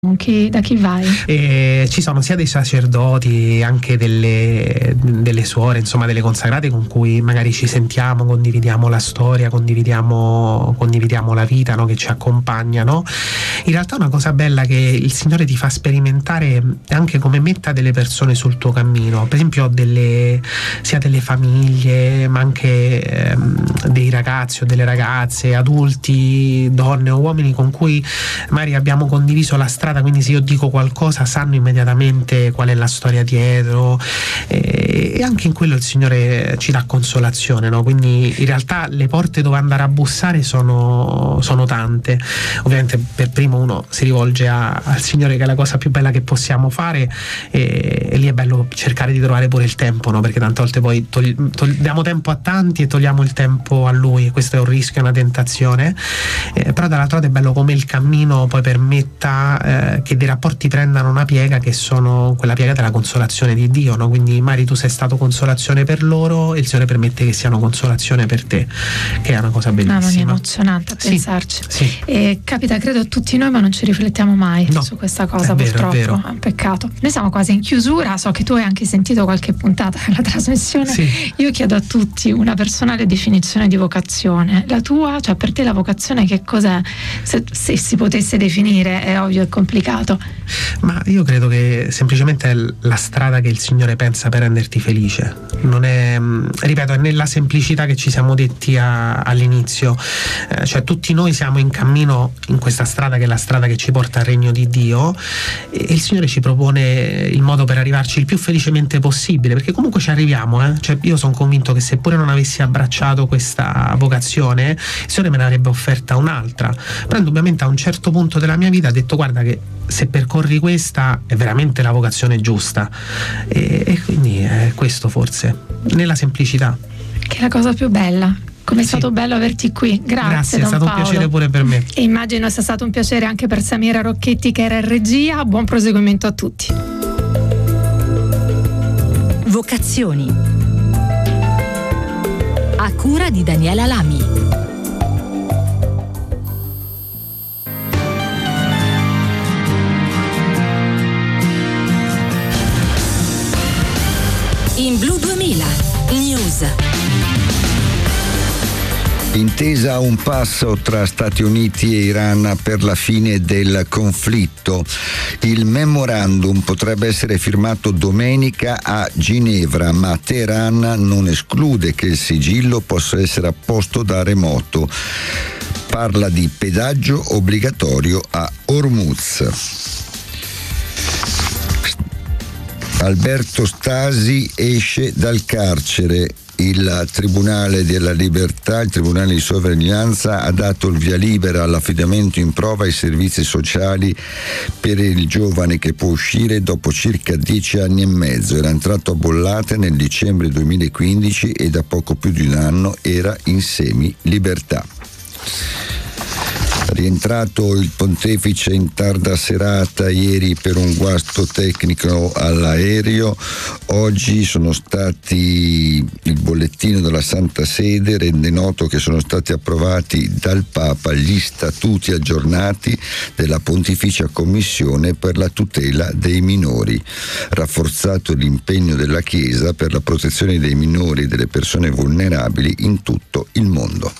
Da chi vai? Ci sono sia dei sacerdoti, anche delle suore, insomma delle consacrate con cui magari ci sentiamo, condividiamo la storia, condividiamo la vita, no, che ci accompagna, no? In realtà una cosa bella che il Signore ti fa sperimentare è anche come metta delle persone sul tuo cammino, per esempio sia delle famiglie, ma anche dei ragazzi o delle ragazze, adulti, donne o uomini con cui magari abbiamo condiviso la strada, quindi se io dico qualcosa sanno immediatamente qual è la storia dietro, e anche in quello il Signore ci dà consolazione, no? Quindi in realtà le porte dove andare a bussare sono tante. Ovviamente per primo uno si rivolge al Signore, che è la cosa più bella che possiamo fare, e lì è bello cercare di trovare pure il tempo, no? Perché tante volte poi diamo tempo a tanti e togliamo il tempo a Lui, questo è un rischio, è una tentazione, però dall'altro lato è bello come il cammino poi permetta che dei rapporti prendano una piega, che sono quella piega della consolazione di Dio, no? Quindi magari tu sei stato consolazione per loro e il Signore permette che siano consolazione per te, che è una cosa bellissima. Mamma mia, emozionante a pensarci. Sì. E capita credo a tutti noi, ma non ci riflettiamo mai su questa cosa, purtroppo. È un peccato. Noi siamo quasi in chiusura, so che tu hai anche sentito qualche puntata della trasmissione. Sì. Io chiedo a tutti una personale definizione di vocazione. La tua, cioè per te la vocazione che cos'è? Se si potesse definire, è ovvio, è complicato. Ma io credo che semplicemente è la strada che il Signore pensa per renderti felice. Non è, ripeto, è nella semplicità che ci siamo detti all'inizio, cioè tutti noi siamo in cammino in questa strada, che è la strada che ci porta al regno di Dio, e il Signore ci propone il modo per arrivarci il più felicemente possibile, perché comunque ci arriviamo, Cioè io sono convinto che seppure non avessi abbracciato questa vocazione, il Signore me ne avrebbe offerta un'altra, però indubbiamente a un certo punto della mia vita ha detto: guarda che se percorri questa è veramente la vocazione giusta, e quindi è questo forse, nella semplicità, che è la cosa più bella. Come è stato bello averti qui, grazie è stato Paolo. Un piacere pure per me, e immagino sia stato un piacere anche per Samira Rocchetti, che era in regia. Buon proseguimento a tutti. Vocazioni, a cura di Daniela Lami. In Blu 2000 News. Intesa a un passo tra Stati Uniti e Iran per la fine del conflitto. Il memorandum potrebbe essere firmato domenica a Ginevra, ma Teheran non esclude che il sigillo possa essere apposto da remoto. Parla di pedaggio obbligatorio a Hormuz. Alberto Stasi esce dal carcere. Il Tribunale della Libertà, il Tribunale di Sorveglianza, ha dato il via libera all'affidamento in prova ai servizi sociali per il giovane, che può uscire dopo circa 10 anni e mezzo. Era entrato a bollate nel dicembre 2015 e da poco più di un anno era in semi-libertà. Rientrato il pontefice in tarda serata ieri per un guasto tecnico all'aereo. Oggi il bollettino della Santa Sede rende noto che sono stati approvati dal Papa gli statuti aggiornati della Pontificia Commissione per la tutela dei minori, rafforzato l'impegno della Chiesa per la protezione dei minori e delle persone vulnerabili in tutto il mondo.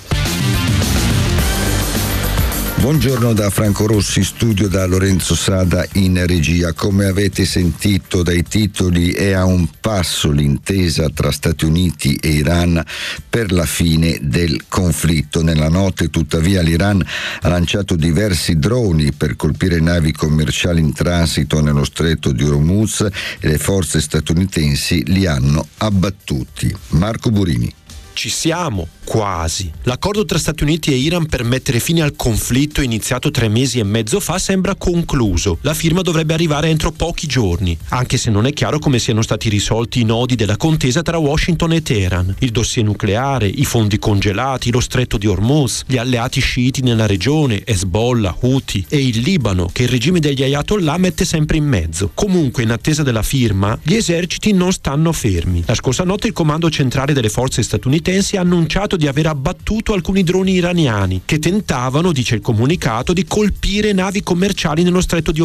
Buongiorno da Franco Rossi, studio da Lorenzo Sada in regia. Come avete sentito dai titoli, è a un passo l'intesa tra Stati Uniti e Iran per la fine del conflitto. Nella notte, tuttavia, l'Iran ha lanciato diversi droni per colpire navi commerciali in transito nello stretto di Hormuz e le forze statunitensi li hanno abbattuti. Marco Burini. Ci siamo, quasi. L'accordo tra Stati Uniti e Iran per mettere fine al conflitto, iniziato 3 mesi e mezzo fa, sembra concluso. La firma dovrebbe arrivare entro pochi giorni, anche se non è chiaro come siano stati risolti i nodi della contesa tra Washington e Teheran. Il dossier nucleare, i fondi congelati, lo stretto di Hormuz, gli alleati sciiti nella regione, Hezbollah, Houthi, e il Libano, che il regime degli Ayatollah mette sempre in mezzo. Comunque, in attesa della firma, gli eserciti non stanno fermi. La scorsa notte il comando centrale delle forze statunitensi statunitense ha annunciato di aver abbattuto alcuni droni iraniani che tentavano, dice il comunicato, di colpire navi commerciali nello stretto di